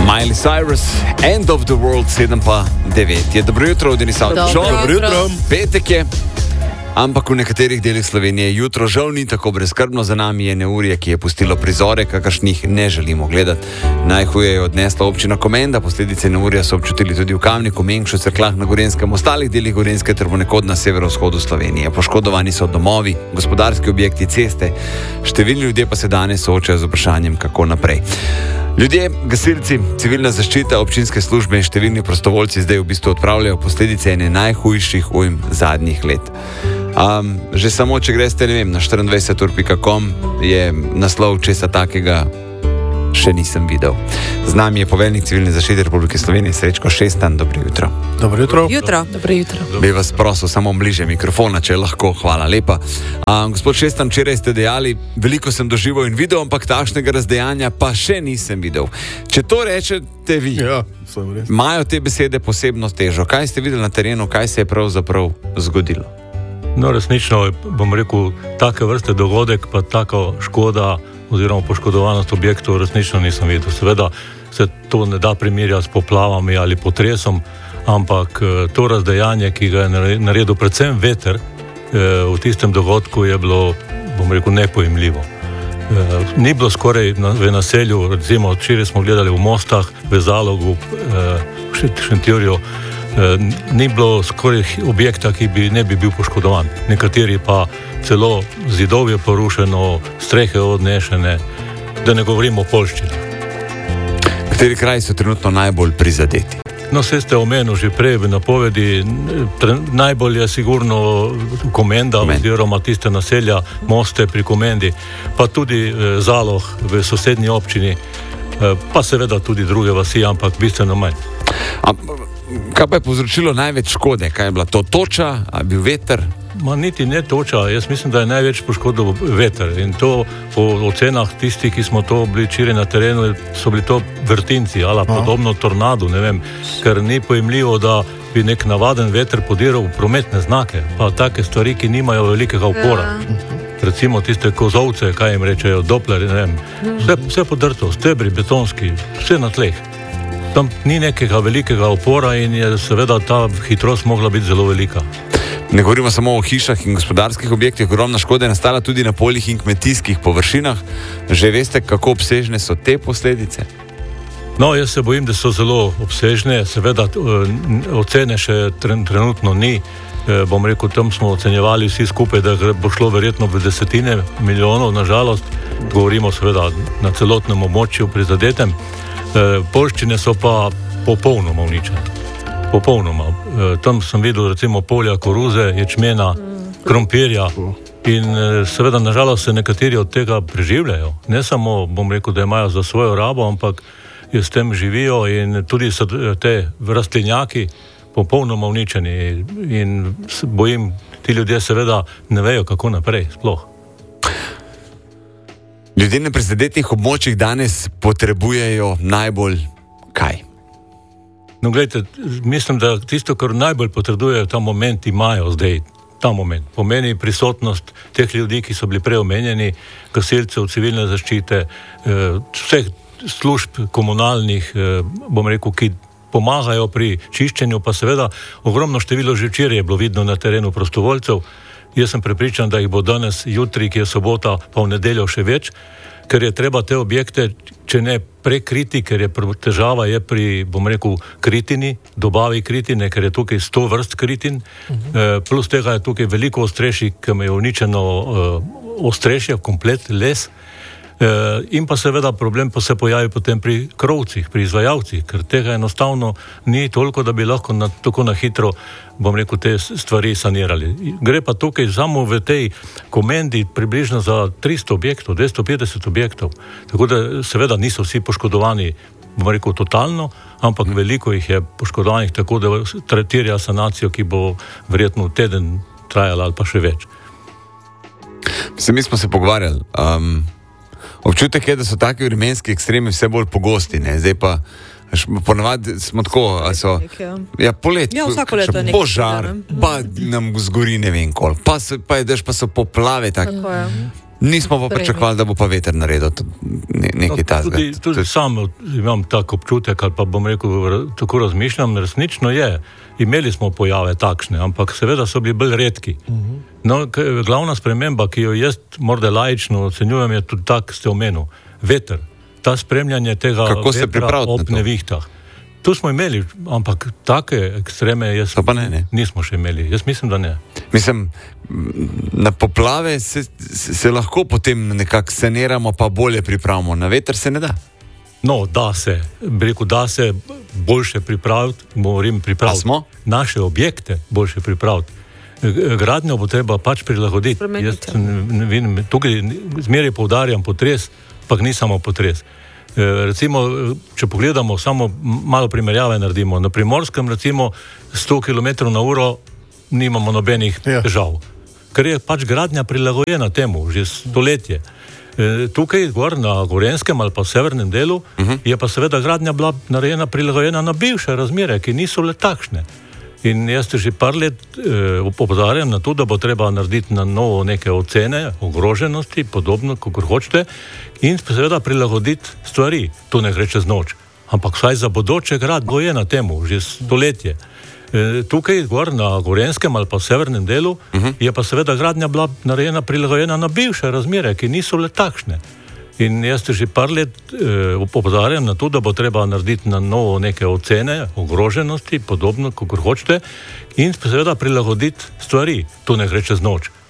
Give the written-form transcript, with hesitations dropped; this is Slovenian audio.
Miley Cyrus, End of the World, 7:09. Je dobro jutro, Denis Avtoš. Dobro jutro. Petek je, ampak v nekaterih delih Slovenije jutro žal ni tako brezskrbno. Za nami je neurje, ki je pustilo prizore, kakršnih ne želimo gledati. Najhuje je odnesla občina Komenda, posledice neurja so občutili tudi v Kamniku, Mengšu, Cerkljah na Gorenjskem, ostalih delih Gorenjske ter ponekod na severovzhodu Slovenije. Poškodovani so domovi, gospodarski objekti, ceste, številni ljudje pa se danes soočajo z vprašanjem, kako naprej. Ljudje, gasilci, civilna zaščita, občinske službe in številni prostovoljci zdaj v bistvu odpravljajo posledice ene najhujših ujm zadnjih let. Že samo, če greste, ne vem, na 24ur.com je naslov česa takega še nisem videl. Z nami je poveljnik civilne zaščite Republike Slovenije, Srečko Šestan. Dobro jutro. Dobro jutro. Dobro jutro. Bi vas prosil samo bliže mikrofona, če lahko. Hvala lepa. Gospod Šestan, včeraj ste dejali, veliko sem doživel in videl, ampak takšnega razdejanja pa še nisem videl. Če to rečete vi, imajo te besede posebno težo. Kaj ste videli na terenu, kaj se je pravzaprav zgodilo? No, resnično, bom rekel, take vrste dogodek, pa taka škoda oziroma poškodovanost objektov resnično nisem videl. Seveda se to ne da primerjati s poplavami ali potresom, ampak to razdejanje, ki ga je naredil predvsem veter, v tistem dogodku je bilo, bom rekel, nepojemljivo. Ni bilo skoraj v naselju, recimo včeraj smo gledali v Mostah, v Zalogu, v Šentjurju, ni bilo skoraj objekta, ki ne bi bil poškodovan. Nekateri pa celo zidov je porušeno, strehe odnešene, da ne govorimo o poljščini. Kateri kraji so trenutno najbolj prizadeti? No, vse ste omenili že prej v napovedi, najbolj je sigurno Komenda oziroma tiste naselja, Moste pri Komendi, pa tudi Zalog v sosednji občini, pa seveda tudi druge vasi, ampak bistveno manj. Kaj pa je povzročilo največ škode? Kaj je bila to toča, ali bil veter? Niti ne toča, jaz mislim, da je največ poškodil veter in to po ocenah tistih, ki smo to bili včeraj na terenu, so bili to vrtinci ali podobno tornadu, ne vem, ker ni pojemljivo, da bi nek navaden veter podiral v prometne znake, pa take stvari, ki nimajo velikega upora. Recimo tiste kozovce, kaj jim rečejo, dopleri, ne vem, vse podrto, stebri, betonski, vse na tleh. Tam ni nekega velikega upora in je seveda ta hitrost mogla biti zelo velika. Ne govorimo samo o hišah in gospodarskih objektih, ogromna škoda je nastala tudi na poljih in kmetijskih površinah. Že veste, kako obsežne so te posledice? No, jaz se bojim, da so zelo obsežne, seveda ocene še trenutno ni. Bom rekel, tam smo ocenjevali vsi skupaj, da bo šlo verjetno v desetine milijonov, nažalost. Govorimo seveda na celotnem območju prizadetem. Poljščine so pa popolnoma uničene. Popolnoma. Tam sem videl recimo polja koruze, ječmena, krompirja in seveda nažalost se nekateri od tega preživljajo. Ne samo, bom rekel, da imajo za svojo rabo, ampak s tem živijo in tudi so te rastlinjaki popolnoma uničeni in bojim, ti ljudje seveda ne vejo, kako naprej sploh. Ljudje na prizadetih območjih danes potrebujejo najbolj kaj? No, gledajte, mislim, da tisto, kar najbolj potrebujejo ta moment, imajo zdaj ta moment. Pomeni prisotnost teh ljudi, ki so bili prej omenjeni, gasilcev, civilne zaščite, vseh služb komunalnih, bom rekel, ki pomagajo pri čiščenju, pa seveda ogromno število že včeraj je bilo vidno na terenu prostovoljcev. Jaz sem prepričan, da jih bo danes, jutri, ki je sobota, pa v nedeljo še več, ker je treba te objekte, če ne prekriti, ker je težava je pri, bom rekel, kritini, dobavi kritine, ker je tukaj 100 vrst kritin, plus tega je tukaj veliko ostrešij, ki je uničeno ostrešje, komplet les, in pa seveda problem pa se pojavi potem pri krovcih, pri izvajalcih, ker tega enostavno ni toliko, da bi lahko tako na hitro, bom rekel, te stvari sanirali. Gre pa tukaj samo v tej Komendi približno za 300 objektov, 250 objektov, tako da seveda niso vsi poškodovani, bom rekel, totalno, ampak veliko jih je poškodovanih, tako da terja sanacijo, ki bo verjetno teden trajala ali pa še več. Mi smo se pogovarjali, občutek je, da so taki vremenski ekstremi vse bolj pogosti, ne? Zdaj pa ponavadi smo tako, poleti, vsako leto je nekaj požar, pa nam zgori ne vem koliko, pa je dež, pa so poplave, tako. Nismo pa pričakovali, da bo pa veter naredil nekaj takega. Tudi sam imam tak občutek, ali pa bom rekel, tako razmišljam, resnično je. Imeli smo pojave takšne, ampak seveda so bili bolj redki. No, glavna sprememba, ki jo jaz morda laično ocenjujem, je tudi tak, ste omenil, veter. Ta spremljanje tega vetra ob nevihtah. Tu smo imeli, ampak take ekstreme nismo še imeli. Jaz mislim, da ne. Mislim, na poplave se lahko potem nekako saniramo, pa bolje pripravimo. Na veter se ne da. No, da se boljše pripraviti, naše objekte boljše pripraviti. Gradnjo bo treba pač prilagoditi. Tukaj zmeraj poudarjam potres, pa ni samo potres. Recimo, če pogledamo, samo malo primerjave naredimo. Na Primorskem, recimo, 100 km/h nimamo nobenih težav. Ker je pač gradnja prilagojena temu, že stoletje. Tukaj, gor na Gorenjskem ali pa severnem delu, je pa seveda gradnja bila narejena prilagojena na bivše razmere, ki niso le takšne. In jaz že par let opozarjam na to, da bo treba narediti na novo neke ocene, ogroženosti, podobno, kakor hočete, in seveda prilagoditi stvari. To ne gre čez noč. Ampak vsaj za bodoče gradnjo je na temu, že stoletje. Tukaj, gor na Gorenjskem ali pa severnem delu, je pa seveda gradnja bila narejena prilagojena na bivše razmere, ki niso le takšne. In jaz že par let opozarjam na to, da bo treba narediti na novo neke ocene, ogroženosti, podobno, kakor hočete, in seveda prilagoditi stvari. To ne gre čez noč.